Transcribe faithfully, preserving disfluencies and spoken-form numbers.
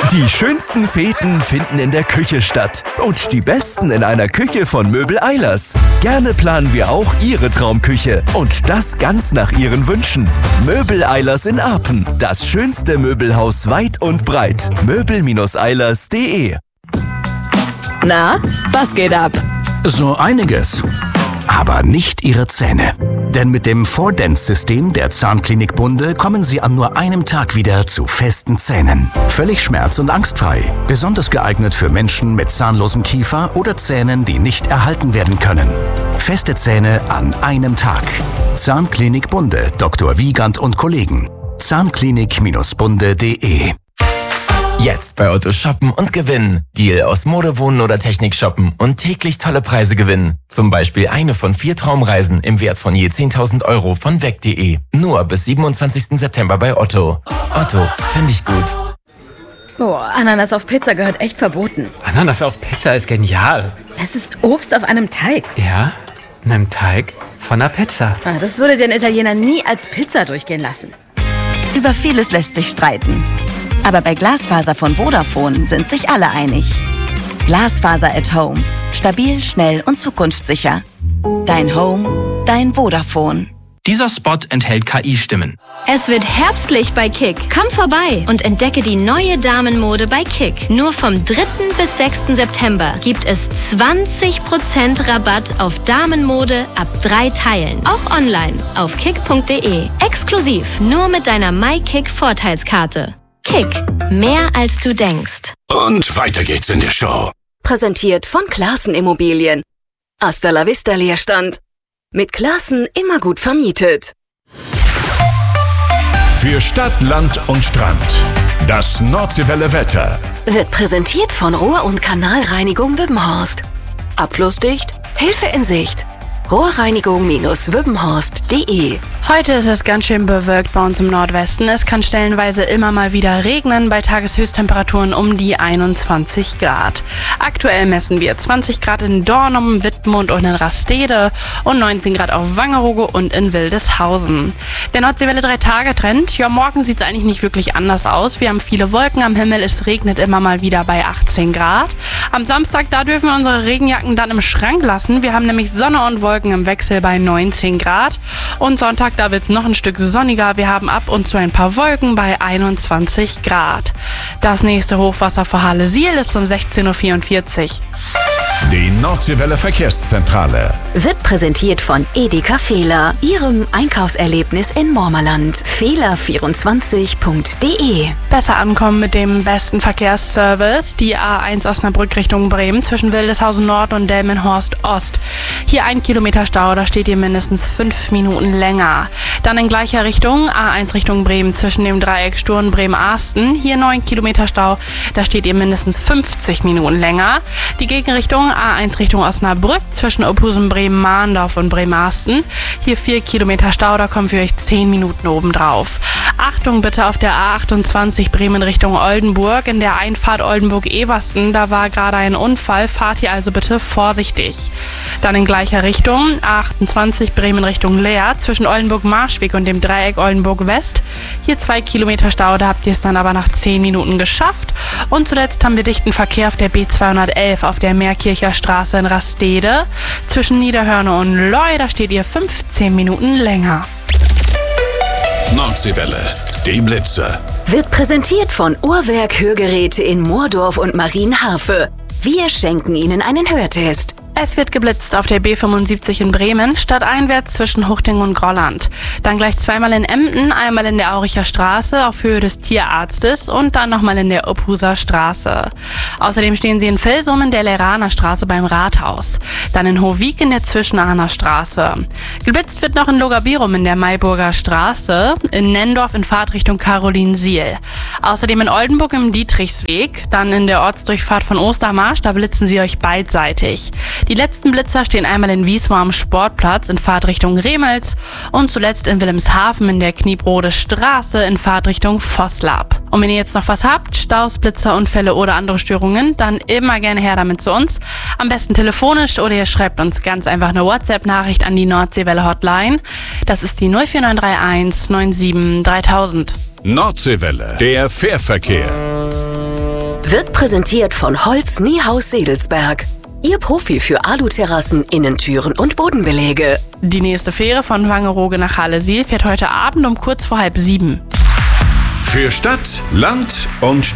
Die schönsten Feten finden in der Küche statt. Und die besten in einer Küche von Möbel Eilers. Gerne planen wir auch Ihre Traumküche. Und das ganz nach Ihren Wünschen. Möbel Eilers in Apen. Das schönste Möbelhaus weit und breit. möbel eilers punkt de. Na, was geht ab? So einiges. Aber nicht Ihre Zähne. Denn mit dem four Dents-System der Zahnklinik Bunde kommen Sie an nur einem Tag wieder zu festen Zähnen. Völlig schmerz- und angstfrei. Besonders geeignet für Menschen mit zahnlosem Kiefer oder Zähnen, die nicht erhalten werden können. Feste Zähne an einem Tag. Zahnklinik Bunde, Doktor Wiegand und Kollegen. zahnklinik bunde punkt de. Jetzt bei Otto shoppen und gewinnen. Deal aus Mode, Wohnen oder Technik shoppen und täglich tolle Preise gewinnen. Zum Beispiel eine von vier Traumreisen im Wert von je zehntausend Euro von weg punkt de. Nur bis siebenundzwanzigsten September bei Otto. Otto, finde ich gut. Oh, Ananas auf Pizza gehört echt verboten. Ananas auf Pizza ist genial. Es ist Obst auf einem Teig. Ja, einem Teig von einer Pizza. Ah, das würde den Italiener nie als Pizza durchgehen lassen. Über vieles lässt sich streiten. Aber bei Glasfaser von Vodafone sind sich alle einig. Glasfaser at Home. Stabil, schnell und zukunftssicher. Dein Home, dein Vodafone. Dieser Spot enthält K I-Stimmen. Es wird herbstlich bei Kick. Komm vorbei und entdecke die neue Damenmode bei Kick. Nur vom dritten bis sechsten September gibt es zwanzig Prozent Rabatt auf Damenmode ab drei Teilen. Auch online auf kick punkt de. Exklusiv nur mit deiner MyKick-Vorteilskarte. Kick. Mehr als du denkst. Und weiter geht's in der Show. Präsentiert von Classen Immobilien. Hasta la vista Leerstand. Mit Classen immer gut vermietet. Für Stadt, Land und Strand. Das Nordseewelle Wetter. Wird präsentiert von Rohr- und Kanalreinigung Wippenhorst. Abflussdicht, Hilfe in Sicht. rohrreinigung wippenhorst punkt de. Heute ist es ganz schön bewölkt bei uns im Nordwesten. Es kann stellenweise immer mal wieder regnen, bei Tageshöchsttemperaturen um die einundzwanzig Grad. Aktuell messen wir zwanzig Grad in Dornum, Wittmund und in Rastede und neunzehn Grad auf Wangerooge und in Wildeshausen. Der Nordseewelle drei Tage Trend. Ja, morgen sieht es eigentlich nicht wirklich anders aus. Wir haben viele Wolken am Himmel, es regnet immer mal wieder bei achtzehn Grad. Am Samstag, da dürfen wir unsere Regenjacken dann im Schrank lassen. Wir haben nämlich Sonne und Wolken im Wechsel bei neunzehn Grad. Und Sonntag, da wird es noch ein Stück sonniger. Wir haben ab und zu ein paar Wolken bei einundzwanzig Grad. Das nächste Hochwasser vor Halle-Siel ist um sechzehn Uhr vierundvierzig. Die Nordseewelle Verkehrszentrale. Wird präsentiert von Edeka Fehler, Ihrem Einkaufserlebnis in Mormerland. Fehler vierundzwanzig punkt de. Besser ankommen mit dem besten Verkehrsservice. Die A eins Osnabrück Richtung Bremen zwischen Wildeshausen Nord und Delmenhorst Ost. Hier ein Kilometer Stau, da steht ihr mindestens fünf Minuten länger. Dann in gleicher Richtung A eins Richtung Bremen zwischen dem Dreieck Sturm Bremen-Arsten. Hier neun Kilometer Stau, da steht ihr mindestens fünfzig Minuten länger. Die Gegenrichtung A eins Richtung Osnabrück zwischen Opusen Bremen-Mahndorf und Bremen-Arsten. Hier vier Kilometer Stau, da kommen für euch zehn Minuten obendrauf. Achtung bitte auf der A achtundzwanzig Bremen Richtung Oldenburg. In der Einfahrt Oldenburg-Eversten, da war gerade ein Unfall. Fahrt hier also bitte vorsichtig. Dann in gleicher Richtung A achtundzwanzig Bremen Richtung Leer zwischen Oldenburg-Marschweg und dem Dreieck Oldenburg-West. Hier zwei Kilometer Stau, da habt ihr es dann aber nach zehn Minuten geschafft. Und zuletzt haben wir dichten Verkehr auf der B zweihundertelf auf der Meerkircher Straße in Rastede. Zwischen Niederhörne und Leu, da steht ihr fünfzehn Minuten länger. Nordseewelle, die Blitze. Wird präsentiert von Uhrwerk Hörgeräte in Moordorf und Marienharfe. Wir schenken Ihnen einen Hörtest. Es wird geblitzt auf der B fünfundsiebzig in Bremen, stadteinwärts zwischen Huchting und Grolland. Dann gleich zweimal in Emden, einmal in der Auricher Straße auf Höhe des Tierarztes und dann nochmal in der Ophuser Straße. Außerdem stehen sie in Velsum in der Leraner Straße beim Rathaus. Dann in Hohwijk in der Zwischenahner Straße. Geblitzt wird noch in Logabirum in der Mayburger Straße, in Nendorf in Fahrtrichtung Carolinsiel. Außerdem in Oldenburg im Dietrichsweg, dann in der Ortsdurchfahrt von Ostermarsch, da blitzen sie euch beidseitig. Die letzten Blitzer stehen einmal in Wismar am Sportplatz in Fahrtrichtung Remels und zuletzt in Wilhelmshaven in der Kniebrode Straße in Fahrtrichtung Vosslab. Und wenn ihr jetzt noch was habt, Staus, Blitzer, Unfälle oder andere Störungen, dann immer gerne her damit zu uns. Am besten telefonisch oder ihr schreibt uns ganz einfach eine WhatsApp-Nachricht an die Nordseewelle Hotline. Das ist die null vier neun drei eins neun sieben dreitausend. Nordseewelle, der Fährverkehr. wird präsentiert von Holz Niehaus Sedelsberg. Ihr Profi für Aluterrassen, Innentüren und Bodenbelege. Die nächste Fähre von Wangerooge nach Halle-Siel fährt heute Abend um kurz vor halb sieben. Für Stadt, Land und Stadt.